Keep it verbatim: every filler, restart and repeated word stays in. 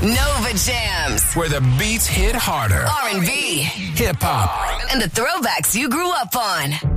Nova Jams. Where the beats hit harder. R and B. Hip hop. And the throwbacks you grew up on.